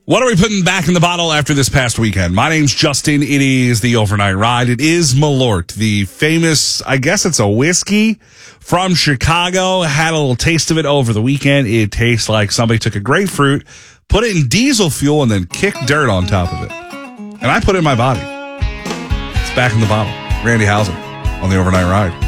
What are we putting back in the bottle after this past weekend? My name's Justin. It is the Overnight Ride. It is Malort, the famous, I guess it's a whiskey from Chicago. Had a little taste of it over the weekend. It tastes like somebody took a grapefruit, put it in diesel fuel, and then kicked dirt on top of it. And I put it in my body. It's back in the bottle. Randy Hauser on the Overnight Ride.